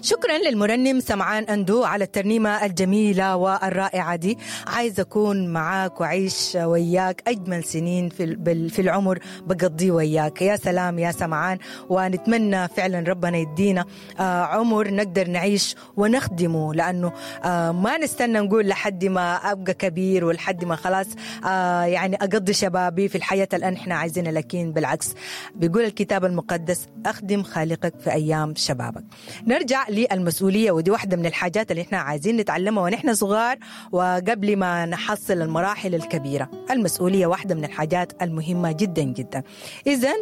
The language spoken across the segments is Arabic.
شكرا للمرنم سمعان أندو على الترنيمة الجميلة والرائعة دي. عايز أكون معاك وعيش وياك أجمل سنين في العمر بقضي وياك. يا سلام يا سمعان، ونتمنى فعلا ربنا يدينا عمر نقدر نعيش ونخدمه، لأنه ما نستنى نقول لحد ما أبقى كبير ولحد ما خلاص يعني أقضي شبابي في الحياة الآن إحنا عايزينها، لكن بالعكس بيقول الكتاب المقدس أخدم خالقك في أيام شبابك. نرجع للمسؤولية، ودي واحدة من الحاجات اللي احنا عايزين نتعلمها ونحن صغار وقبل ما نحصل المراحل الكبيرة. المسؤولية واحدة من الحاجات المهمة جدا جدا. إذن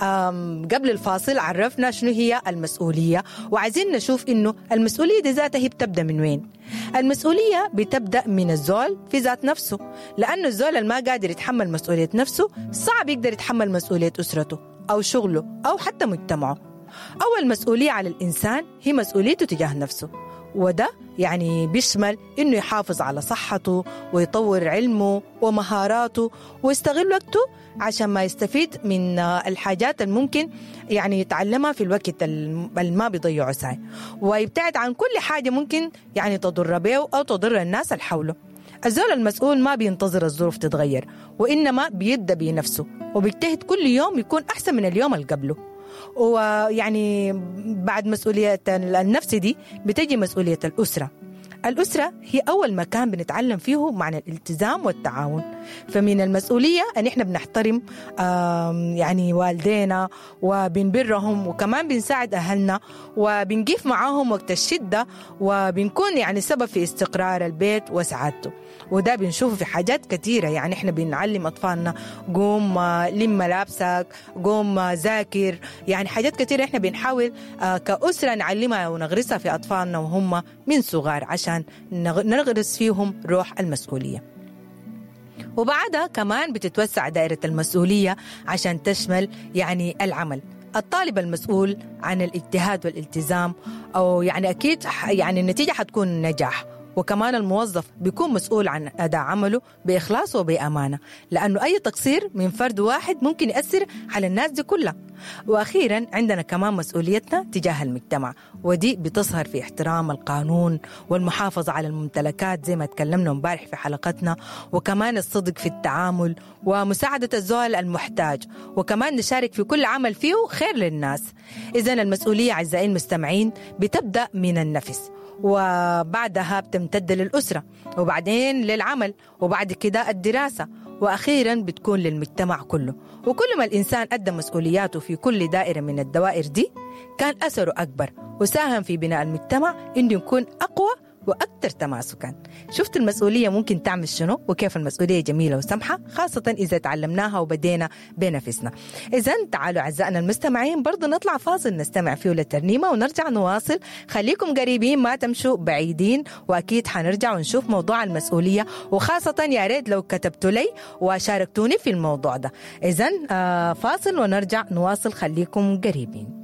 قبل الفاصل عرفنا شنو هي المسؤولية، وعايزين نشوف إنه المسؤولية دي ذاتها هي بتبدأ من وين. المسؤولية بتبدأ من الزول في ذات نفسه، لأنه الزول اللي ما قادر يتحمل مسؤولية نفسه صعب يقدر يتحمل مسؤولية أسرته أو شغله أو حتى مجتمعه. أول مسؤولية على الإنسان هي مسؤوليته تجاه نفسه، وده يعني بيشمل إنه يحافظ على صحته ويطور علمه ومهاراته ويستغل وقته عشان ما يستفيد من الحاجات الممكن يعني يتعلمها في الوقت اللي ما بيضيعه ساعة، ويبتعد عن كل حاجة ممكن يعني تضر به أو تضر الناس اللي حوله. الزول المسؤول ما بينتظر الظروف تتغير، وإنما بيبدأ بنفسه وبيجتهد كل يوم يكون أحسن من اليوم اللي قبله. ويعني بعد مسؤولية النفس دي بتجي مسؤولية الأسرة. الأسرة هي أول مكان بنتعلم فيه معنى الالتزام والتعاون. فمن المسؤولية أن إحنا بنحترم يعني والدينا وبنبرهم، وكمان بنساعد أهلنا وبنقف معاهم وقت الشدة، وبنكون يعني سبب في استقرار البيت وسعادته. وده بنشوفه في حاجات كثيرة. يعني إحنا بنعلم أطفالنا قوم لم ملابسك، قوم ذاكر، يعني حاجات كثيرة إحنا بنحاول كأسرة نعلمها ونغرسها في أطفالنا وهم من صغار عشان نغرس فيهم روح المسؤولية. وبعدها كمان بتتوسع دائرة المسؤولية عشان تشمل يعني العمل. الطالب المسؤول عن الاجتهاد والالتزام، أو يعني أكيد يعني النتيجة حتكون نجاح. وكمان الموظف بيكون مسؤول عن أداء عمله بإخلاص وبأمانة، لأنه أي تقصير من فرد واحد ممكن يأثر على الناس دي كلها. وأخيرا عندنا كمان مسؤوليتنا تجاه المجتمع، ودي بتظهر في احترام القانون والمحافظة على الممتلكات زي ما تكلمنا امبارح في حلقتنا، وكمان الصدق في التعامل ومساعدة الزول المحتاج، وكمان نشارك في كل عمل فيه خير للناس. إذن المسؤولية أعزائي المستمعين بتبدأ من النفس، وبعدها بتمتد للأسرة، وبعدين للعمل، وبعد كده الدراسة، وأخيرا بتكون للمجتمع كله. وكل ما الإنسان أدى مسؤولياته في كل دائرة من الدوائر دي كان أثره أكبر، وساهم في بناء المجتمع إنه يكون أقوى وأكثر تماسكا. شفت المسؤولية ممكن تعمل شنو، وكيف المسؤولية جميلة وسمحة، خاصة إذا تعلمناها وبدينا بنفسنا. إذن تعالوا أعزائنا المستمعين برضو نطلع فاصل نستمع فيه للترنيمة ونرجع نواصل. خليكم قريبين، ما تمشوا بعيدين، وأكيد حنرجع ونشوف موضوع المسؤولية، وخاصة يا ريت لو كتبتوا لي وشاركتوني في الموضوع ده. إذن فاصل ونرجع نواصل، خليكم قريبين.